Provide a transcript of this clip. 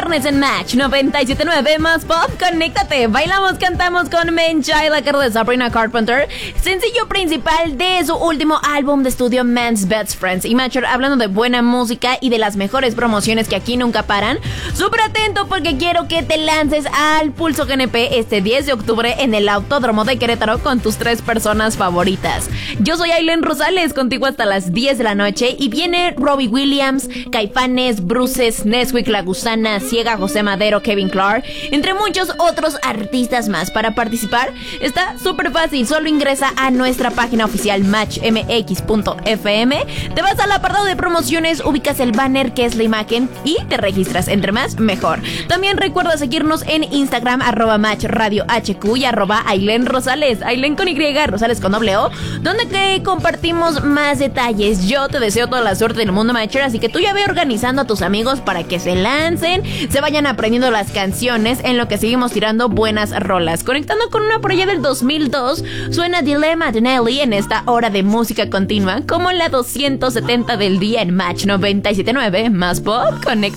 viernes en Match 97.9 más pop. Conéctate, bailamos, cantamos con Mencha y la cara de Sabrina Carpenter, sencillo principal de su último álbum de estudio Man's Best Friends. Y Matcher, hablando de buena música y de las mejores promociones que aquí nunca paran, súper atento porque quiero que te lances al Pulso GNP este 10 de octubre en el Autódromo de Querétaro con tus 3 personas favoritas. Yo soy Ailén Rosales, contigo hasta las 10 de la noche, y viene Robbie Williams, Caifanes, Bruces, Nesquik, La Gusana, Ciega, José Madero, Kevin Clark, entre muchos otros artistas más. Para participar está súper fácil, solo ingresa a nuestra página oficial matchmx.fm, te vas al apartado de promociones, ubicas el banner que es la imagen y te registras. Entre más, mejor. También recuerda seguirnos en Instagram, @matchradiohq y @Ailén Rosales, Ailén con Y, Rosales con O, donde que compartimos más detalles. Yo te deseo toda la suerte del mundo, Matcher, así que tú ya ve organizando a tus amigos para que se lancen, se vayan aprendiendo las canciones en lo que seguimos tirando buenas rolas. Conectando con una por allá del 2002, suena Dilemma de Nelly en esta hora de música continua, como la 270 del día en Match 97.9 más pop. Conecta.